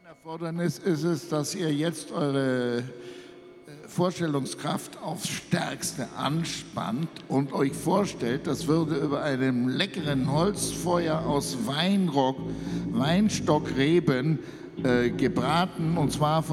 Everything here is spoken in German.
Erfordernis ist es, dass ihr jetzt eure Vorstellungskraft aufs Stärkste anspannt und euch vorstellt, das würde über einem leckeren Holzfeuer aus Weinstockreben gebraten, und zwar